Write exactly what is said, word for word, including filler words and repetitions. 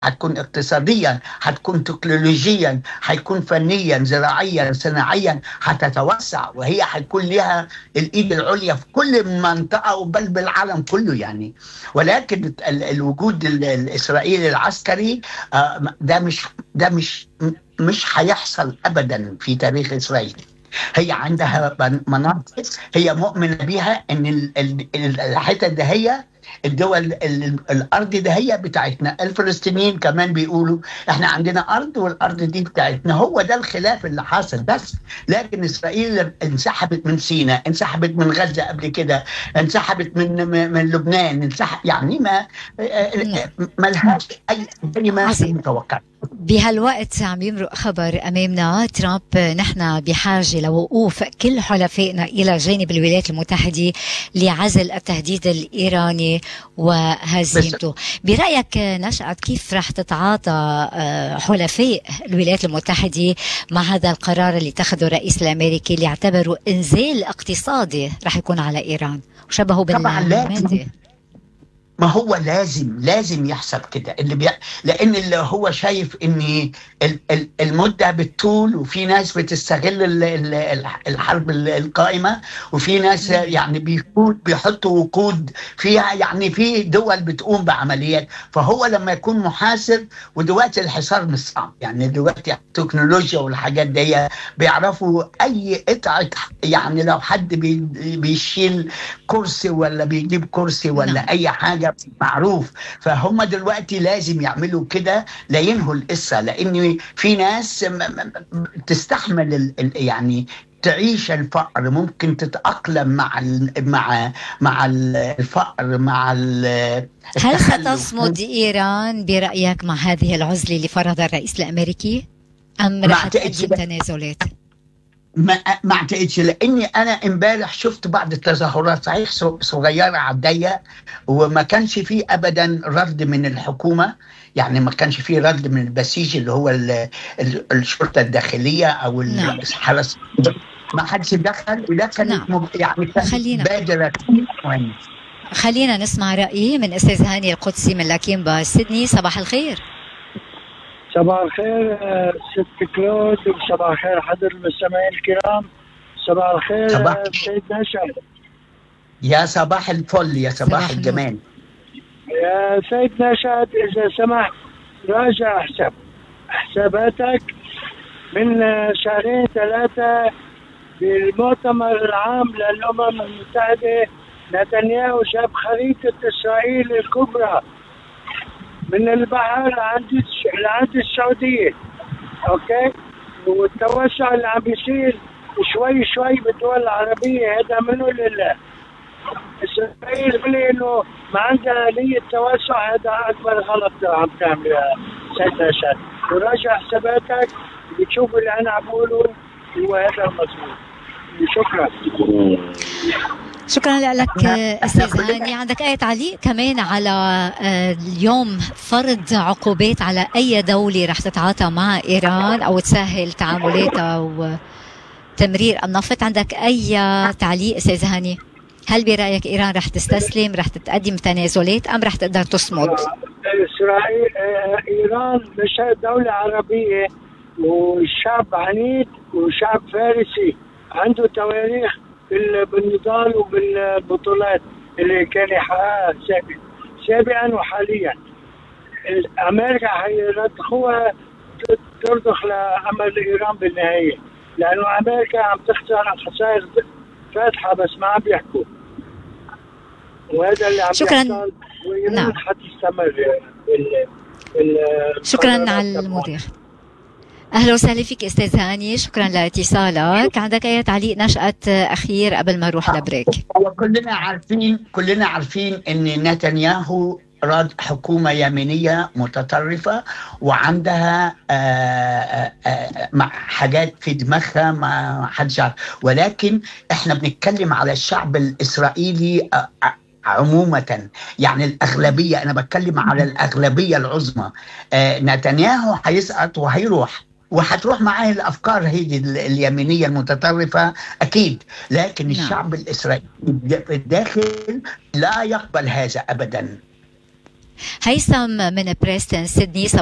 هتكون اقتصاديا، هتكون تكنولوجيا، هيكون فنيا، زراعيا، صناعيا، هتتوسع، وهي هيكون لها الايد العليا في كل منطقه بل بالعالم كله يعني. ولكن ال- الوجود ال- الاسرائيلي العسكري آه، ده مش ده مش مش هيحصل ابدا في تاريخ اسرائيل. هي عندها من- مناطق هي مؤمنة بها ان ال- ال- ال- الحتة ده هي الدول ال- الارض ده هي بتاعتنا. الفلسطينيين كمان بيقولوا احنا عندنا ارض والارض دي بتاعتنا. هو ده الخلاف اللي حاصل بس. لكن اسرائيل انسحبت من سيناء، انسحبت من غزة قبل كده، انسحبت من من من لبنان، انسحب يعني ما نعم. ما لهاش اي زي ما احنا عظيم. متوقع. بهالوقت عم يمرق خبر أمامنا ترامب نحن بحاجة لوقوف كل حلفائنا إلى جانب الولايات المتحدة لعزل التهديد الإيراني بس وهزيمته. برأيك نشأت كيف رح تتعاطى آه، حلفاء الولايات المتحدة مع هذا القرار اللي اتخذه الرئيس الأمريكي اللي اعتبره إنزال اقتصادي رح يكون على إيران وشبهه طبعا لازم، بالمادة؟ ما هو لازم لازم يحصل كده اللي بي... لان اللي هو شايف ان ال- ال- المده بالطول، وفي ناس بتستغل ال- ال- الحرب ال- القائمه، وفي ناس يعني بيكون بيحطوا وقود فيها، يعني في دول بتقوم بعمليات. فهو لما يكون محاسب، ودلوقتي الحصار مش صعب يعني، دلوقتي التكنولوجيا والحاجات دي بيعرفوا اي قطعه، يعني لو حد بي... بيشيل كرسي ولا بيجيب كرسي ولا نعم. اي حاجه معروف. فهم دلوقتي لازم يعملوا كده لينهوا القصه، لان في ناس م- م- م- تستحمل ال- ال- يعني تعيش الفقر، ممكن تتأقلم مع ال مع مع ال- الفقر، مع ال- هل التخلف. ستصمد إيران برأيك مع هذه العزلة اللي فرضها الرئيس الأمريكي أم ما رح اعتقدش تقدم تنازلات؟ ما ما اعتقدش، لاني انا امبارح شفت بعض التظاهرات صحيح صغيره على الضيق، وما كانش فيه ابدا رد من الحكومه. يعني ما كانش فيه رد من البسيج اللي هو ال- ال- الشرطه الداخليه او نعم. الحرس. ما حدش دخل، وده كانت نعم. مب- يعني كانت خلينا بادره مهمه. خلينا نسمع رأيي من أستاذ هاني القدسي من لاكيمبا سيدني. صباح الخير. صباح الخير آه، ست كلود، وصباح الخير حضر المستمعين الكرام. صباح الخير صباح آه، سيد نشأت. يا صباح الفل، يا صباح صباح النور. الجمال. يا سيد نشأت، إذا سمحت راجع حساب حساباتك من آه، شهرين ثلاثة بالمؤتمر العام للأمم المتحدة. نتنياهو جاب خريطة إسرائيل الكبرى من البحر لعند لعند السعودية، أوكي؟ والتوسع اللي عم بيصير شوي شوي بالدول العربية هذا منه لله. إسرائيل بلي إنه ما عندها آلية توسع، هذا أكبر غلط عم تعمل يا سيد نشأت. وراجع حساباتك بتشوف اللي أنا عم بقوله هو هذا المضبوط. شكرا. شكرا لك أستاذ هاني. عندك أي تعليق كمان على آه، اليوم فرض عقوبات على أي دولة رح تتعاطى مع إيران أو تسهل تعاملاتها وتمرير النفط؟ عندك أي تعليق أستاذ هاني؟ هل برأيك إيران رح تستسلم، رح تقدم تنازلات، أم رح تقدر تصمد؟ إسرائيل آه، إيران مش دولة عربية، والشعب عنيد وشعب فارسي عنده تواريخ بال- بالنضال وبالبطولات اللي كان يحققها سابقا سابقا وحاليا. أمريكا حيرضخوها ترضخ لأمل إيران بالنهاية، لأنه أمريكا عم تخسر خسائر فاتحة بس ما عم بيحكوا، وهذا اللي عم شكراً. يحصل. وإيران نعم. حتستمر بال بال شكرا على المضيف. أهلا وسهلا فيك أستاذ هاني، شكرا لاتصالك. عندك أي تعليق نشأت أخير قبل ما نروح لبريك؟ هو كلنا عارفين كلنا عارفين ان نتنياهو راد حكومة يمينية متطرفة، وعندها آآ آآ مع حاجات في دماغها ما حدش عارف. ولكن احنا بنتكلم على الشعب الإسرائيلي عمومة، يعني الأغلبية. أنا بتكلم على الأغلبية العظمى. نتنياهو هيسقط وهيروح، وهتروح معاه الأفكار هذه اليمينية المتطرفة أكيد. لكن نعم. الشعب الإسرائيلي في الداخل لا يقبل هذا أبدا. هيثم من بريستون سيدني.